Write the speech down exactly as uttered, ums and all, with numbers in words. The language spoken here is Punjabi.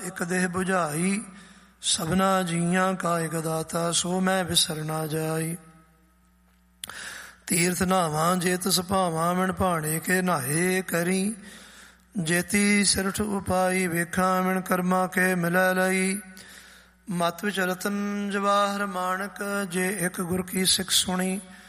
ਇਕ ਦੇਹ 부ਝਾਈ, ਸਭਨਾ ਜੀਆਂ ਕਾ ਇਕ ਦਾਤਾ, ਸੋ ਮੈਂ ਵਿਸਰ ਨਾ ਜਾਈ। ਤੀਰਥ ਨਾਵਾਂ ਜੇ ਤਿਸ ਭਾਵਾਂ, ਮਿਣ ਭਾਣੇ ਕੇ ਨਾਹੇ ਕਰੀ, ਜੇਤੀ ਸਿਰਠ ਉਪਾਈ, ਵੇਖਾਂ ਮਿਣ ਕਰਮਾ ਕੇ ਮਿਲੈ ਲਈ। ਮਤ ਵਿਚ ਰਤਨ ਜਵਾਹਰ ਮਾਣਕ, ਜੇ ਇੱਕ ਗੁਰ ਕੀ ਸਿੱਖ ਸੁਣੀ,